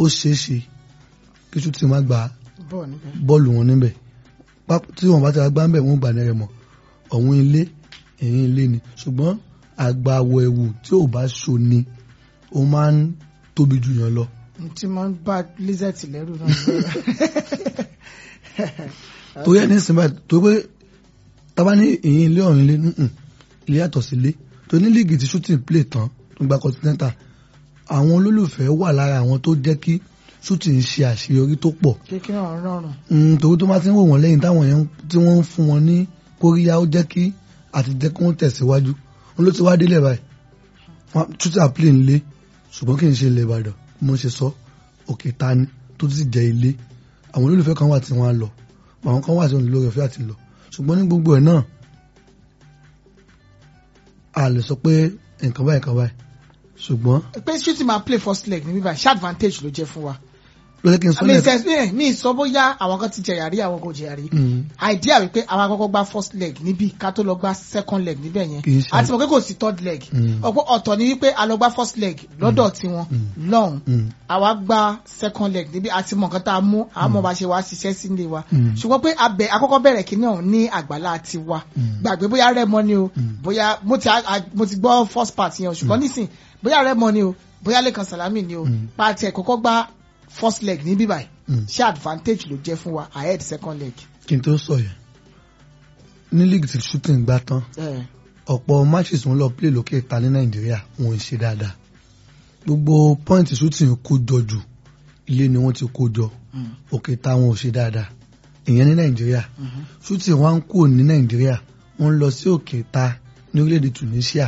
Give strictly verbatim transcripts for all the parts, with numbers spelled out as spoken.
ó ṣeé ṣe kí shooting má gba bọ́ọ̀lù wọn níbẹ̀ tí wọ́n bá ti gbá níbẹ̀ wọ́n gbà ní ẹrẹ̀ mọ́ ọ̀hún ilé ẹ̀yìn ilé ni ṣùgbọ́n àgbà àwọ̀ ẹ̀wù tí ò bá ṣo ni ó máa ń tóbi jù yàn lọ. tí wọ́n bá lizard lẹ́rù náà. torí ẹ̀ ní sinmi tó pé tábà ní ẹ̀yìn ilé ọ̀hún ilé ilé yàtọ̀ sí ilé tó ní líìgì tí shooting play tán tó gba continental àwọn olólùfẹ́ wà lára àwọn tó jẹ́ kí shooting ṣe àṣeyọrí tó pọ̀. kékeré ọ̀run rọrùn. torí tó bá ti ń wò wọ́n lẹ́yìn táwọn yẹn tí wọ́n ń fún wọn ní kóríyá ó jẹ́ kí àti jẹ́ kí wọ́n tẹ̀síwájú wọn ló ti wá délẹ̀ báyìí shooting play ńlé ṣùgbọ́n kì í ṣe ilẹ̀ Ìbàdàn mo ṣe sọ òkè tani tó ti jẹ́ ilé àwọn olólùfẹ́ kan wà tí wọ́n á lọ àwọn kan wà tí wọ́n lè lórí ọ̀fẹ́ àti lọ ṣùgbọ́n ní gbogbo ẹ̀ náà a lè sọ pé nǹkan báyìí nǹkan báyìí ṣùgbọ́n. pé shooting máa play first leg ní bíbá ṣe advantage ló jẹ́ fún wa. ló jẹ́ kí n sọ lẹ́ẹ̀kan. mi sọ bóyá àwọn kan ti jẹ̀yà rí àwọn kò jẹ̀yà rí. idea wípé àwọn akọ́kọ́ gba first leg níbí ká tó lọ gba second leg níbẹ̀ yẹn àti mọ̀ pé kò sí third leg. ọ̀pọ̀ ọ̀tọ̀ ni wípé a lọ gba first leg lọ́dọ̀ tiwọn lọ́hùn àwa gba second leg níbí àti mọ̀ nǹkan tá a mú àmọ́ bá ṣe wá ṣiṣẹ́ sílé wa. ṣùgbọ́n pé akọ́kọ́ bẹ̀rẹ̀ kí náà ní àgbàlá tiwa gbàgbé bóyá Rẹ́mọ ni o bóyá mo ti gbọ́ first part yẹn ṣùgbọ́n nísìn bóyá Rẹ́mọ ni o bóyá Lẹ́kan Sàlámì ni o pàtẹ kọ́kọ́ gba first leg ní bíbáyìí ṣé advantage ló jẹ́ fún wa ahead second leg. kí n tó sọ yẹn ní league ti shooting gbá tán ọ̀pọ̀ matches wọn lọ play lókè ta ní Nàìjíríà wọn ò ṣe dáadáa gbogbo point shooting kó jọ jù ilé ni wọ́n ti kó jọ òkè ta wọn ò ṣe dáadáa ìyẹn ní Nàìjíríà shooting wọn kú ní Nàìjíríà wọ́n lọ sí òkè ta ní orílẹ̀-èdè Tunisia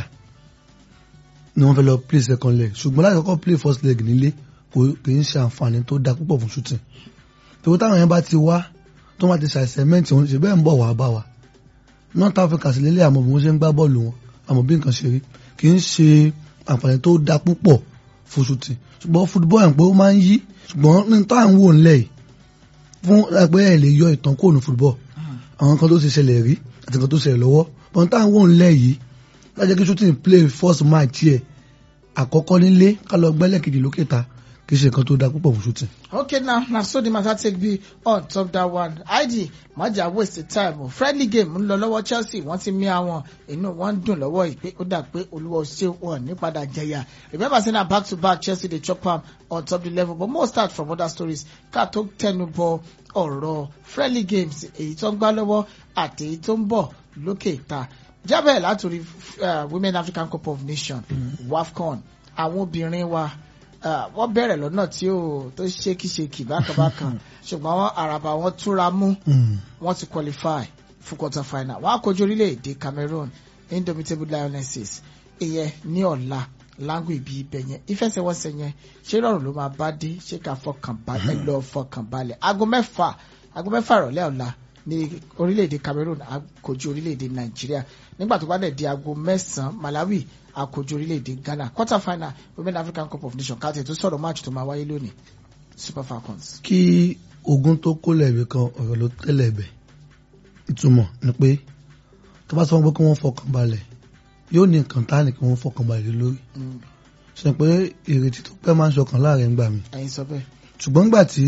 ni wọ́n fẹ́ lọ play second leg ṣùgbọ́n láti kọ́kọ́ play first leg nílé kì í ṣe àǹfààní tó dáa púpọ̀ fún shooting tòun táwọn yẹn bá ti wá tó wá ti ṣàìsẹ̀mẹ́ǹtì wọn ṣe bẹ́ẹ̀ ń bọ̀ wá bá wa North Africa sì lélẹ̀ àmọ́ bí wọ́n ṣe ń gbá bọ́ọ̀lù wọn àmọ́ bí nǹkan ṣe rí kì í ṣe àǹfààní tó dáa púpọ̀ fún shooting ṣùgbọ́n football ẹ̀ pé ó máa ń yí ṣùgbọ́n ní táwọn wò ńlẹ̀ yìí fún ẹgbẹ́ ẹ̀ lè yọ ìtàn kóònù football àwọn kan tó ti ṣẹlẹ̀ rí àti kan tó ṣẹlẹ̀ lọ́wọ́ bọ́n táwọn wò ńlẹ̀ yìí lájẹ́ kí shooting play first match yẹ àkọ́kọ́ nílé ká lọ gbẹ́lẹ̀ kejì lókè ta kì í ṣe nǹkan tó dáa púpọ̀ fún shooting. okay now na so the matter take be on top that one I D maja waste time o friendly game ń lọ lọ́wọ́ Chelsea wọ́n ti mí àwọn inú wọn ń dùn lọ́wọ́ ìpè ó dà pé olúwa ṣé wọn ní padà jẹyà remember say na back to back Chelsea dey chop am on top the level but more start from other stories ká tó tẹnu bọ ọ̀rọ̀ friendly games èyí tó ń gbá lọ́wọ́ àti èyí tó ń bọ̀ lókè ìta jábẹ́ látòrí Women African Cup of Nations WAFCON àwọn obìnrin wa wọ́n bẹ̀rẹ̀ lọ́nà tí ó tó ṣékíṣekì bákanbákan ṣùgbọ́n àràbà wọn túra mú wọ́n ti qualify fún quarter final wọ́n á kojú orílẹ̀-èdè Cameroon Indomitable Lionesses ìyẹn ní ọ̀la láńgò ìbí ibẹ̀ yẹn ìfẹsẹ̀wọnsẹ̀ yẹn ṣé rọrùn ló máa bá dé ṣé ká fọkàn balẹ̀ lọ fọkàn balẹ̀ aago mẹ́fà aago mẹ́fà ìrọ̀lẹ́ ọ̀la ní orílẹ̀-èdè Cameroon á kojú orílẹ̀-èdè Nàìjíríà nígbà tó bá dẹ̀ di aago mẹ́sàn-án Malawi á kojú orílẹ̀-èdè Ghana quarter final Women African Cup of Nations káàtì tó sọ̀rọ̀ match tó máa wáyé lónìí Super Falcons. kí ogun tó kó lẹ́ẹ̀bì kan ọ̀rọ̀ ló tẹ́lẹ̀ bẹ̀ ìtumọ̀ ni pé tó bá sọ wọn pé kí wọ́n fọkàn balẹ̀ yóò ní nǹkan tá ní kí wọ́n fọkàn balẹ̀ lórí ṣe pé ìrètí tó pẹ́ máa ń ṣọkàn láàrin gbà mí ẹ̀yin sọ bẹ́ẹ̀. ṣùgbọ́n nígbà tí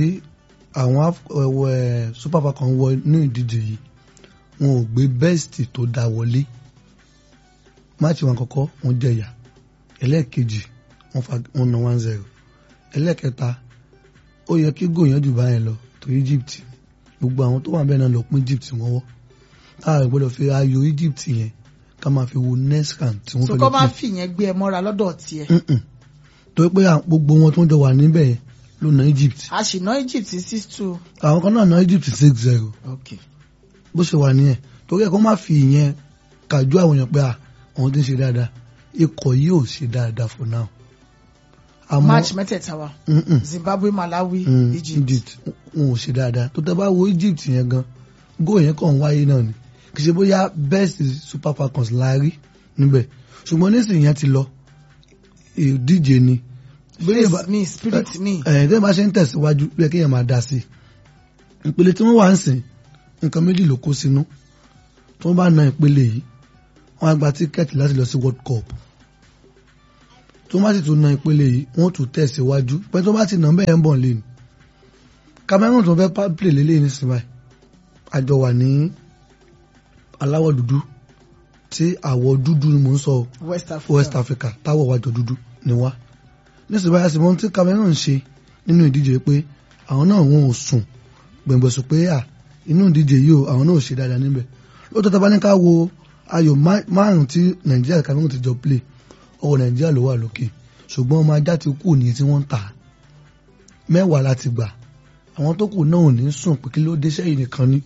àwọn Super Falcons wọ inú ìdíje yìí wọn ò gbé best tó dá wọlé máàcì wọn àkọ́kọ́ wọn jẹ̀yà ẹlẹ́ẹ̀kejì wọn na one zero ẹlẹ́ẹ̀kẹta ó yẹ kí gòyàn jù báyẹn lọ tó Egypt gbogbo àwọn tó wà bẹ́ẹ̀ náà lọ pín Egypt wọ́wọ́ táà gbọ́dọ̀ fi ayò Egypt yẹn ká máa fi wo next round tí wọ́n fẹ́ lè pín. sọkọ́ máa fi yẹn gbé ẹ mọ́ra lọ́dọ̀ tiẹ̀. torí pé gbogbo wọn tó ń jọ wà níbẹ̀ yẹn ló na Egypt. a sì ná Egypt six two. àwọn kan náà ná Egypt six zero. okay. bó ṣe wà nìyẹn torí ẹ̀ kó má fi ìyẹn kàjú àwọn èèyàn pé àwọn tí ń ṣe dáadáa ikọ̀ yìí ò ṣe dáadáa for now. match mẹ́tẹ̀ẹ̀ta wa Zimbabwe Malawi mm, Egypt. Egypt wọn ò ṣe dáadáa tó tẹ́ bá wo Egypt yẹn gan góò yẹn kàn wáyé náà ni kì í ṣe bóyá best Super Falcons la rí níbẹ̀ ṣùgbọ́n nísìnyí yẹn ti lọ ìdíje ni. face me spirit me. ẹ̀ ẹ̀ bá ṣe ń tẹ̀síwájú bí ẹ kéèyàn máa dá sí i ìpele tí wọ́n wà ń sìn nǹkan méjì ló kó sínú tí wọ́n bá na ìpele yìí wọ́n á gba tíkẹ́ẹ̀tì láti lọ sí World Cup tó má sì tún na ìpele yìí wọ́n tún tẹ̀síwájú pé tó bá ti nà bẹ́ẹ̀ ń bọ̀ lé ní Cameroon tó fẹ́ play lélẹ̀ ní sinmi àjọ wà ní aláwọ̀ dúdú tí àwọ̀ dúdú ni mò ń sọ West Africa, West Africa táwọ̀ wájọ dúdú ni wá nísìnyí báyà sí mọ́ tí Cameroon ṣe nínú ìdíje pé àwọn náà wọn ò sùn gbẹ̀ngbẹ̀sùn pé à inú ìdíje yìí o àwọn náà ò ṣe dáadáa níbẹ̀ lóòótọ́ tá a bá ní ká wo ayò márùn tí Nàìjíríà Cameroon ti jọ play ọwọ́ Nàìjíríà ló wà lókè ṣùgbọ́n ọmọ ajá ti kú ní tí wọ́n ń tà mẹ́wàá láti gbà àwọn tó kù náà ò ní sùn pé kí ló dé sẹ́yìn nìkan ní.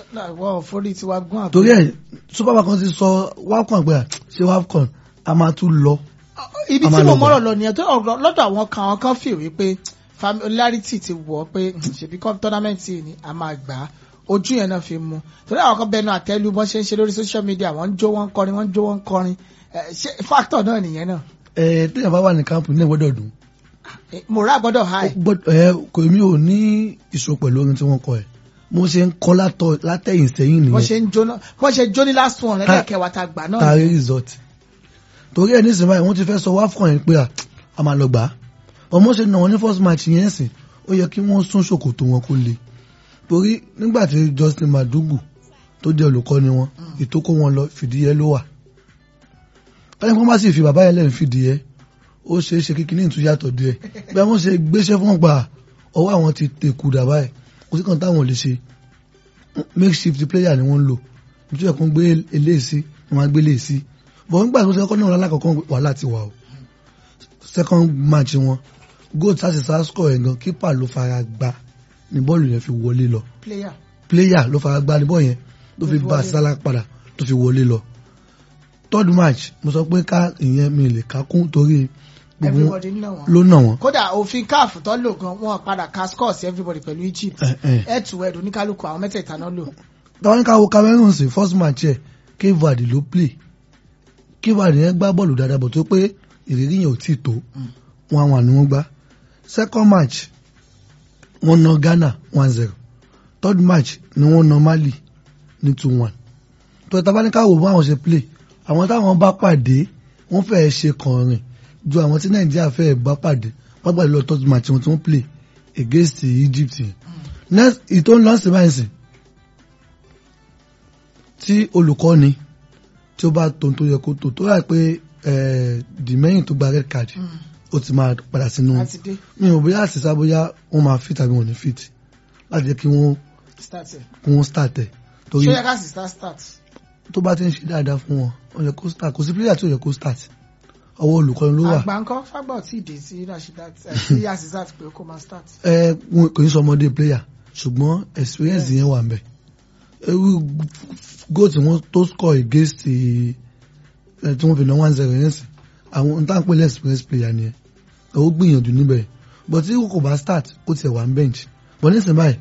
torí ẹ̀ Super Falcons ti sọ WAFCON àgbẹ̀ ṣé WAFCON a máa tún lọ. ibi tí mo mọ̀rọ̀ lọ nìyẹn tó lọ́dọ̀ àwọn kan àwọn kan fi wípé familiarity ti wọ̀ pé ṣèbí tournament ni a máa gbà á ojú yẹn náà fi mú torí àwọn kan bẹnu àtẹ́lù bọ́n ṣe ń ṣe lórí social media wọ́n ń jó wọ́n ń kọrin wọ́n ń jó wọ́n ń kọrin ṣe factor náà nìyẹn náà. ẹ téèyàn bá wà ní kámpù ní ìgbọ́dọ̀ dùn. mora gbọ́dọ̀ high. ẹ kò mí ò ní ìṣó pẹ̀lú orin tí wọ́n kọ ẹ̀ mo ṣe ń kọ́ látẹ̀yìn sẹ́yìn nìyẹn. wọ́n ṣe ń jóná wọ́n ṣe jó ní last one lẹ́lẹ́kẹ̀wá ta gbà náà. tàrí result torí ẹ̀ nísìnyí báyìí wọ́n ti fẹ́ sọ WAFCON yẹn pé a máa lọ gbà á ọmọ ṣe nà wọ́n ní first match yẹn sìn ó yẹ kí wọ́n sún ṣòkòtò wọn kó le torí nígbà tí Justin Madugu tó jẹ́ olùkọ́ni wọn ìtókò wọn lọ fìdíhẹ ló wà káyọ̀ kó má sì fi bàbá yẹn lẹ́nu fìdíhẹ ó ṣe é ṣe kíkiní ìtúyàtọ̀ díẹ̀ bí wọ́n ṣe gbéṣẹ́ fún ọgbà ọwọ́ àwọn ti tẹ̀kù dàbá ẹ̀ kò sí kan táwọn ò lè ṣe makeshift player ni wọ́n ń lò nítorí ẹ̀kọ́ gbé eléyìí ni wọ́n á gbé eléyìí bọ̀ nígbà tó ṣe kọ́ náà lákọ̀ọ́kọ́ wàhálà ti wà o second match wọn goal tàṣì sá score ẹ̀ gan kípà ló fara gbá ní bọ́ọ̀lù yẹn fi wọlé lọ player player ló fara gbá ní bọ́ọ̀lù yẹn ló fi bá sálá padà tó fi wọlé lọ third match mo sọ pé ká ìyẹn mi lè ká kún torí gbogbo ló nà wọ́n. kódà òfin káàfù tó lò gan wọn padà ka score sí everybody pẹ̀lú Egypt head to head oníkálukú àwọn mẹ́tẹ̀ẹ̀ta náà lò. táwọn ká wo Cameroon sí first match ẹ̀ Cape Verde ló play Cape Verde yẹn gbá bọ́ọ̀lù dáadáa bọ̀ tó pé ìrírí yẹn ò tí ì tó wọn àwọn àni wọn gbá second match wọ́n nà Ghana one zero third match ni wọ́n nà Mali ní two one tó ẹ̀ tábà ní ká wò bó àwọn ṣe play àwọn táwọn bá pàdé wọ́n fẹ́ẹ́ ṣe kànrin ju àwọn tí Nàìjíríà fẹ́ẹ́ bá pàdé wọ́n gbàdé lọ third match wọn tí wọ́n play against Egypt next ìtò ń lọ sí báyìí sí tí olùkọ́ni tí ó bá tó tó yẹ kó tó tó rà pé dìmẹ́yìn tó gba red card ó ti máa padà sínú mi ò bóyá àṣìṣà bóyá wọ́n máa fit àbí wọ́n ní fit láti jẹ́ kí wọ́n kí wọ́n start ẹ̀. ṣé yẹ ká sì start start. tó bá ti ń ṣe dáadáa fún wọn ó yẹ kó start kò sí player tí ó yẹ kó start ọwọ́ olùkọ́ni ló wà. àgbà ńkọ́ Fágbà tí ì dé sí àṣìṣà pé kó máa start. ẹ kò ní sọ ọmọdé player ṣùgbọ́n experience yẹn wà ń bẹ̀ ewu goal tí wọ́n tó score against tí wọ́n fi ná one zero yẹn sí àwọn n táwọn pẹ̀lú experience player nìyẹn ó gbìyànjú níbẹ̀ but tí kò bá start ó tiẹ̀ wà ń bench but nísìnyí báyìí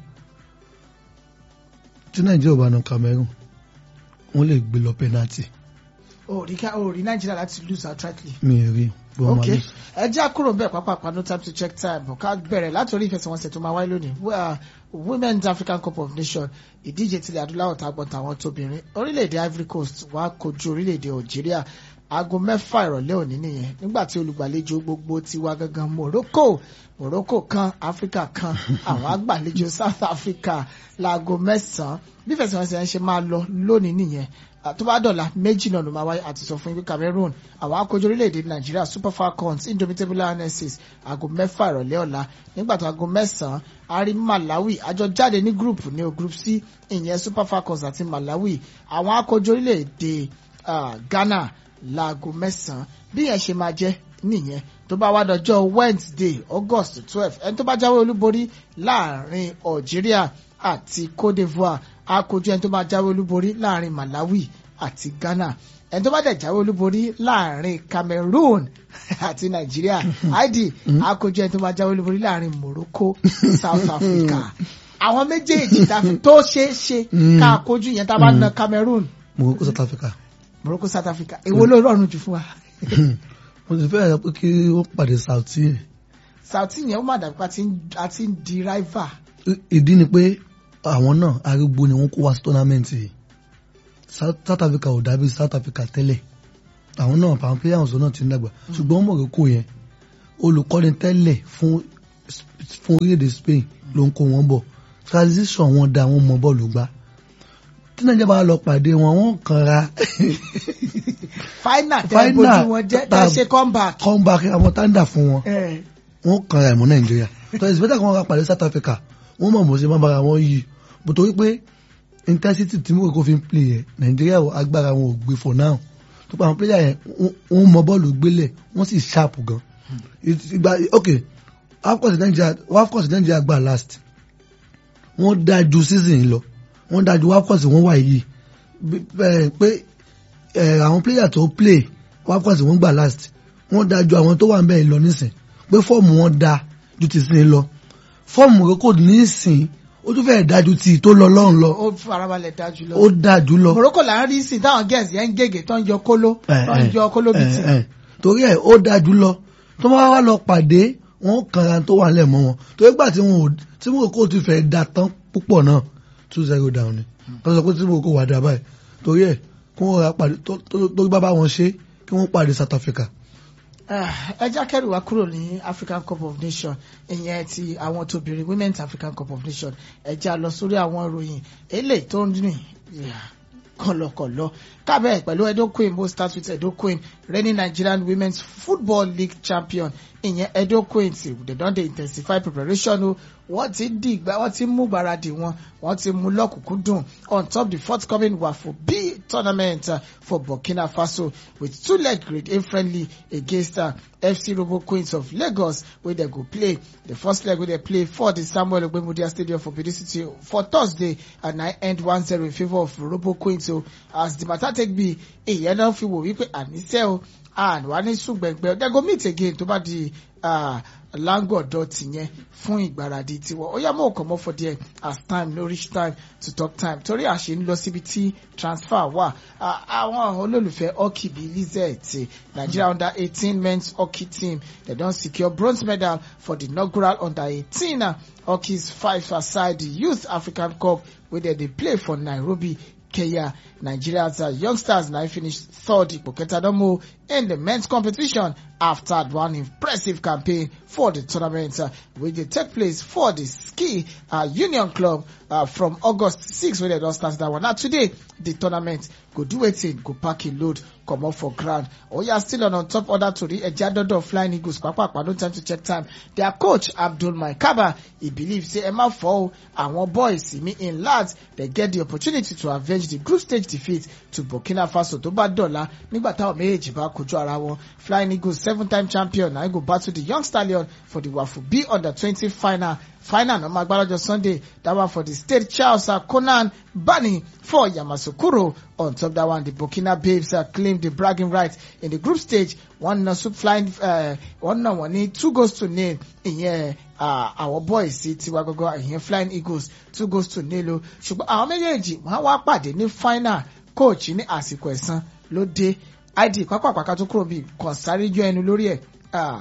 tí Nàìjíríà bá na Cameroon wọ́n lè gbé lọ penalty. o rí ká o rí Nàìjíríà láti lose outrightly. mi ò rí. ok ẹ jẹ́ àkúrò bẹ́ẹ̀ pápá no time to check time ká bẹ̀rẹ̀ látòrí ìfẹsẹ̀wọnsẹ̀ tó máa wáyé lónìí Women's African Cup of Nations ìdíje tilẹ̀ adúláwọ̀ tàgbọ̀n tàwọn tóbìnrin orílẹ̀-èdè Ivory Coast wá kojú orílẹ̀-èdè Algeria aago mẹ́fà ìrọ̀lẹ́ òní nìyẹn nígbà tí olùgbàlejò gbogbo ti wá gangan Morocco Morocco kan Africa kan àwọn agbàlejò South Africa láago mẹ́sàn-án bí ìfẹsẹ̀wọnsẹ̀ ṣe máa lọ lónìí nìyẹn tó bá dọ̀la méjì náà ló máa wáyé àti sọ fún yín pé Cameroon àwọn akójú orílẹ̀-èdè Nàìjíríà Super Falcons Indomitable Lionesses aago mẹ́fà ìrọ̀lẹ́ ọ̀la nígbà tó aago mẹ́sàn-án ari Malawi àjọ jáde ní group ní o group C ìyẹn Super Falcons àti Malawi àwọn akójú orílẹ̀-èdè Ghana láago mẹ́sàn-án bí yẹn ṣe máa jẹ́ nìyẹn tó bá wá dọjọ́ Wednesday August twelve ẹni tó bá jáwé olúborí láàrin Algeria àti Cote d'Ivoire akójú ẹni tó bá jáwé olúborí láàrin Malawi àti Ghana ẹni tó bá dẹ̀ jáwé olúborí láàrin Cameroon àti Nàìjíríà id akójú ẹni tó bá jáwé olúborí láàrin Morocco South Africa àwọn méjèèjì tó ṣeé ṣe ká akójú yẹn tá a bá na Cameroon. Morocco South Africa. Morocco South Africa èwo ló rọrùn jù fún wa. mo ti fẹ́ pé kí ó pàdé Sauti yẹn. Sauti yẹn ó má dàbí a ti ń di rival. ìdí ni pé àwọn náà arúgbó ni wọ́n kó wá sí tournament yìí South Africa ò dàbí South Africa tẹ́lẹ̀ àwọn náà àwọn players náà ti ń dàgbà ṣùgbọ́n Morocco yẹn olùkọ́ni tẹ́lẹ̀ fún fún orílẹ̀-èdè Spain ló ń kó wọn bọ̀ transition wọn da wọn mọ bọ́ọ̀lù gbá tí nàìjíríà bá lọ pàdé wọn wọn kanra. final tẹ bójú wọn jẹ tẹ ṣe comeback. comeback àwọn tanda fún wọn wọn kanra ìmọ̀ nàìjíríà tó ẹ̀sìn bẹ́tà kí wọ́n ká pàdé South Africa wọ́n mọ̀ mọ̀ sí máa bára wọn yìí bó torí pé intensity tí mo kò fi ń play yẹn nàìjíríà agbára wọn ò gbé for now tó pa àwọn player yẹn wọ́n mọ bọ́ọ̀lù gbélẹ̀ wọ́n sì sharp gan. ìgbà ok of course nàìjíríà of course nàìjíríà gbà last wọ́n dájú season lọ wọ́n dájú of course wọ́n wà yìí pé àwọn player tó play of course wọ́n gbà last wọ́n dájú àwọn tó wà ń bẹ́ẹ̀ lọ nísìn pé fọ́ọ̀mù wọn da ju ti sin lọ fọ́ọ̀mù Morocco nísìn ó tún fẹ́ẹ̀ dájú ti tó lọ lọ́run lọ. ó farabalẹ̀ dájú lọ. ó dájú lọ. Morocco là ń rí sí táwọn gẹ̀ẹ́sì yẹn ń gègé tó ń yọ kóló tó ń yọ kóló bìí tì. torí ẹ̀ ó dájú lọ tó máa wá lọ pàdé wọn kanra tó wà nílẹ̀ mọ́ wọn torí gbà tí wọn ò tí Morocco ti fẹ́ da tán púpọ̀ náà two zero down ni wọ́n sọ pé tí Morocco wà dá báyìí torí ẹ̀ kí wọ́n ra pàdé tó bá bá wọn ṣe kí wọ́n pàdé South Africa. ẹ já kẹ́rù wá kúrò ní African Cup of Nations ìyẹn ti àwọn tóbìnrin Women's African Cup of Nations ẹ já lọ sórí àwọn ìròyìn eléyìí tó ń rìn kọlọkọlọ kábẹ́ pẹ̀lú Edo Queen mo start with Edo Queen reigning Nigerian Women's Football League champion ìyẹn Edo Queen ti they don dey intensify preparation o wọ́n ti di ìgbà wọ́n ti mú gbáradì wọn wọ́n ti mú lọ́kùnkúndùn on top the forthcoming Wafo B tournament uh, for Burkina Faso with two leg grade A friendly against uh, F C Robo Queens of Lagos wey dem go play the first leg wey dem play for the Samuel Ogbemudia Stadium for Benin City for Thursday and na end one zero in favour of Robo Queens o as the matter take be ìyẹn náà fi wò wípé àníṣe o and wà ní ṣùgbẹ́ngbẹ́ dem go meet again tó bá di láńgọ̀dọ̀ tìyẹn fún ìgbáradì tiwọn ó yá mọ́ ọkọ̀ mọ́ for there as time no reach time to talk time torí àṣẹ ń lọ síbi tí transfer wà àwọn olólùfẹ́ hockey bíi Lizette Nigeria under eighteen men's hockey team they don secure bronze medal for the inaugural under eighteen hockey's five-a-side youth African Cup wey dem dey play for Nairobi Kenya. Nigeria's uh, youngsters now finished third ipò kẹtàdánmọ́ in the men's competition after one impressive campaign for the tournament uh, which dey take place for the Ski uh, Union Club uh, from August sixth wey dem don start that one. Now today the tournament go do wetin go pack a load comot for ground. Oya still on on top other tori Ejadodo Flying Eagles papapa no time to check time. Their coach Abdul Maikaba he believe say ẹ má fọ́ àwọn boys mi in lads they get the opportunity to avenge the group stage defeat to Burkina Faso tó bá dọ̀la nígbà táwọn méjèèjì bá kojú ara wọn. Flying Eagles seven time champion na go battle the young stallion for the Wafo B under twenty final. Final na magbalajo Sunday that one for the state Charles uh, Conan Bani for Yamasukuro. On top that one the Burkina Babes uh, claimed the bragging rights in the group stage. One uh, flying uh, one uh, one need two goals to nil in yeah uh, our boys see Tiwagogo and here Flying Eagles two goals to nil. Ṣùgbọ́n àwọn méjèèjì wọ́n wá pàdé ní final coach ní àsìkò ẹ̀san ló dé I D pápákọ̀ tó kúrò bí kàn sáré jọ ẹnu lórí ẹ̀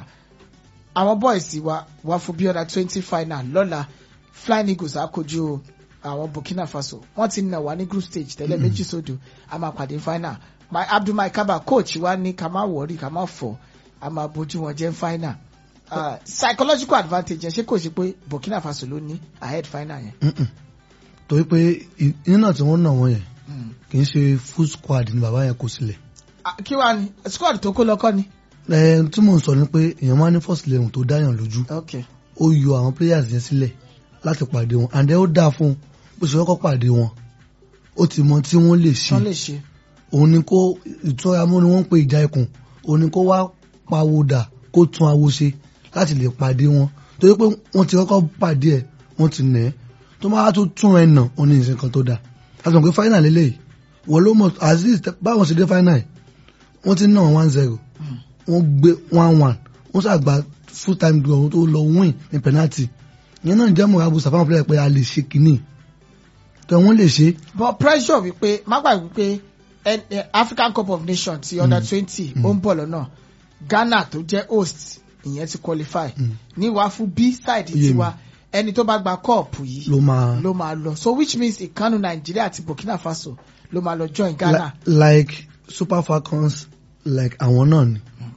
àwọn boys wa Wafo B under twenty final lọ́la Flying Eagles àkojú àwọn Burkina Faso wọ́n ti nà wá ní group stage tẹ́lẹ̀ méjì sódò a máa pàdé final my Abdul Maikaba coach wa ní ká má wọrí ká má fọ́ a máa bójú wọn jẹ́ final uh, psychological advantage yẹn ṣé kò ṣe pé Burkina Faso ló ní ahead final yẹn. torí pé iná tí wọ́n nà wọ́n yẹn kì í ṣe full squad ni bàbá yẹn kó sílẹ̀. kí wàá ní squad tó kó lọ́kọ́ ni. ẹ tí mò ń sọ ni pé èèyàn máa ní first eleven tó dáyàn lójú ó yọ àwọn players yẹn sílẹ̀ láti pàdé wọn and then ó dáa fún un bó ṣe kọ́kọ́ pàdé wọn ó ti mọ tí wọ́n lè ṣe òun ni kó ìtura mú ni wọ́n ń pè ìjà ikùn òun ni kó wá pawódà kó tún awo ṣe láti lè pàdé wọn torí pé wọ́n ti kọ́kọ́ pàdé ẹ̀ wọ́n ti nẹ̀ ẹ́ tó máa tó tún ẹ̀ nà ó ní ìsìn kan tó dáa láti mọ̀ pé final lélẹ́yìí wọ́n ló mọ̀ at least báwọn ṣe dé final wọ́n ti ná one zero wọ́n gbé one one wọ́n ṣàgbà full time goal tó lọ win ní penalty ìyẹn náà jẹ́ mọ̀ abusa fáwọn player pé a lè ṣe kìíní tó wọ́n lè ṣe. but pressure wípé má gbà wípé African Cup of Nations ti under twenty ó ń bọ̀ lọ́nà Ghana tó jẹ́ host ìyẹn ti qualify ní Wafo B side tiwa ẹni tó bá gba cup yìí ló máa lọ so which means ìkànnù Nàìjíríà àti Burkina Faso ló máa lọ join Ghana. like Super Falcons like àwọn náà ni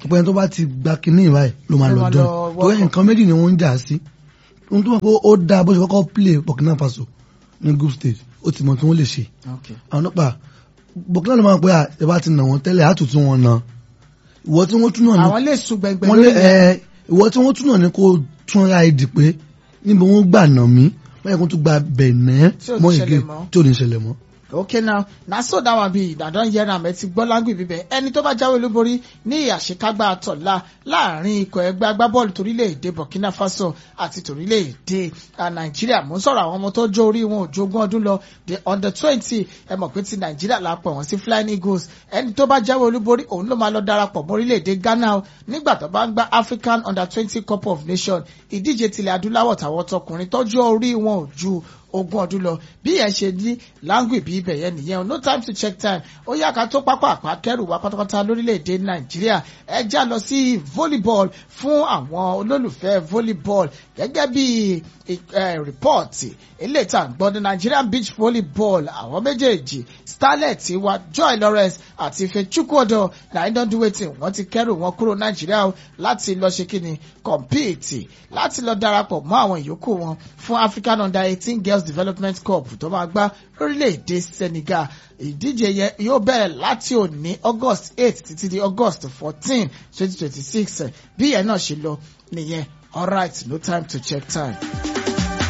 ọ̀pọ̀ ẹni tó bá ti gba kinní ìwáyé ló máa lọ join tó yẹ nǹkan méjì ni wọ́n ń jà sí ohun tó mọ̀ pé ó dáa bó ṣe kọ́kọ́ play Burkina Faso ní group stage ó ti mọ̀ tí wọ́n lè ṣe àwọn ọ̀pá Burkina ló máa ń pẹ́ à ẹ bá ti nà wọ́n tẹ́lẹ̀ á tún tún wọn nà ìwọ tí wọ́n tún náà ní àwọn lè sùn gbẹngbẹ lórí ẹ ìwọ tí wọ́n tún náà ní kó tún ra ìdì pé níbi wọ́n gbà nà mí wọ́n yẹ kó tún gba bẹ̀nẹ́ mọ́ ìgé tí ò ní ṣẹlẹ̀ mọ́. Okay now na so that one be na don hear am ẹ ti gbọ́ lágbè bíbẹ̀ ẹni tó bá jáwé olúborí ní àṣekágbá àtọ̀lá láàrin ikọ̀ ẹgbẹ́ agbábọ́ọ̀lù torílẹ̀-èdè Burkina Faso àti torílẹ̀-èdè Nàìjíríà mò ń sọ̀rọ̀ àwọn ọmọ tó jó orí wọn ò jogún ọdún lọ the under twenty ẹ mọ̀ pé ti Nàìjíríà la pọ̀ wọ́n sí Flying Eagles ẹni tó bá jáwé olúborí òun ló máa lọ darapọ̀ mọ́ orílẹ̀-èdè Ghana nígbà tó bá ń gba African under twenty Cup of Nations ìdíje tilẹ̀ adúláwọ̀ tàwọn tọkùnrin tọ́jú orí wọn ò ju ogún ọdún lọ bí yẹn ṣe ní láńgùn ìbí ibẹ̀ yẹn nìyẹn no time to check time ó yá ká tó pápá àpá kẹrù wá pátápátá lórílẹ̀‐èdè Nàìjíríà ẹ já lọ sí volleyball fún àwọn olólùfẹ́ volleyball gẹ́gẹ́ bí rìpọ́ọ̀tì eléyìí tá à ń gbọ́ ní Nigerian beach volleyball àwọn méjèèjì starlet wa Joy Lawrence àti Ife Chukwuodo na don do wetin wọ́n ti kẹ́rù wọn kúrò Nàìjíríà o láti lọ ṣe kíni compete láti lọ darapọ̀ mọ́ àwọn ìyókù wọn fún African under eighteen girls development cup tó máa gbá lórílẹ̀‐èdè Senegal ìdíje yẹn yóò bẹ̀rẹ̀ láti òní August eight títí di August fourteen twenty twenty six bí yẹn náà ṣe lọ nìyẹn all right no time to check time.